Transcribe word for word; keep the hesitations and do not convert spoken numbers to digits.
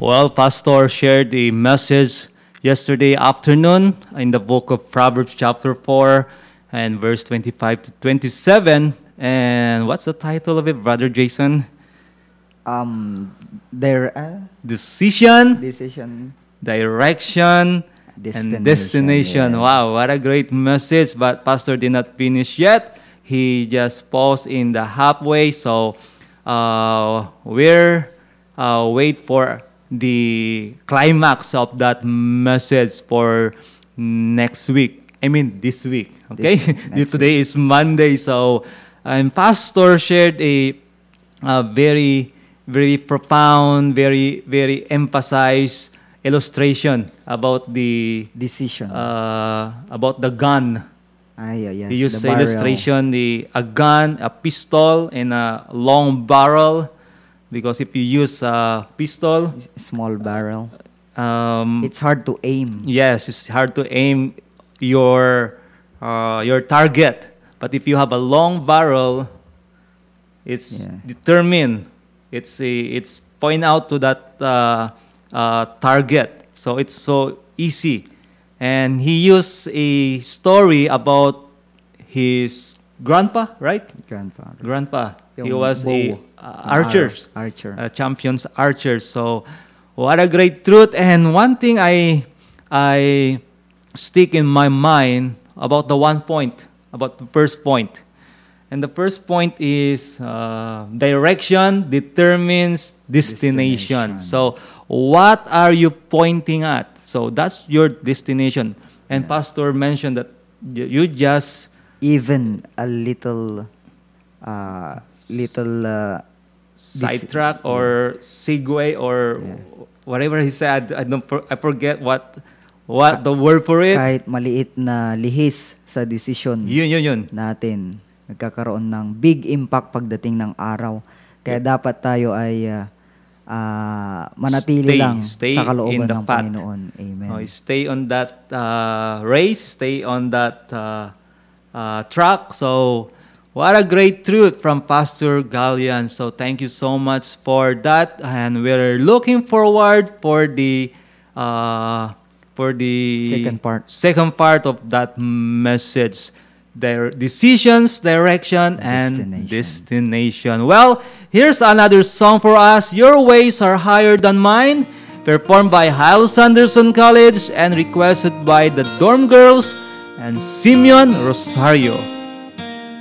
Well, Pastor shared the message yesterday afternoon in the book of Proverbs chapter four and verse twenty-five to twenty-seven. And what's the title of it, Brother Jason? Um, their uh, Decision, decision, direction, destination. and destination. Yeah. Wow, what a great message. But Pastor did not finish yet. He just paused in the halfway. So uh, we're uh, wait for the climax of that message for next week. I mean this week. Okay, This- next today is Monday. So and Pastor shared a, a very very profound, very very emphasized illustration about the Decision. uh, about the gun. ah, yeah, yes. He used the the barrel. illustration the a gun, a pistol, and a long barrel. Because if you use a pistol, Small barrel. um, It's hard to aim. yes, it's hard to aim your uh, your target. But if you have a long barrel, it's Yeah. determined. It's a, it's point out to that uh, uh, target. So it's so easy. And he used a story about his grandpa, right? Grandfather. Grandpa. He Yung was a bow. uh, archer. Ar- archer. uh, champions archers. So, what a great truth! And one thing I I stick in my mind about the one point, about the first point, and the first point is uh, direction determines destination. Destination. So, what are you pointing at? So that's your destination. And Yeah. Pastor mentioned that y- you just Even a little, uh, little uh, dis- sidetrack or segue or Yeah. whatever he said. I don't. For, I forget what what the word for it. kahit maliit na lihis sa decision Yun, yun, yun. natin, nagkakaroon ng big impact pagdating ng araw. Kaya dapat tayo ay ah, ah, manatili Stay- lang stay sa in kalooban the ng fact. Panginoon. Amen. Oh, stay on that uh, race. Stay on that uh, uh, track. So, what a great truth from Pastor Galian. So, thank you so much for that, and we're looking forward for the uh, for the Second part. second part of that message. Their decisions, direction, and Destination. destination. Well, here's another song for us. Your ways are higher than mine, performed by Hyles Anderson College and requested by the Dorm Girls and Simeon Rosario.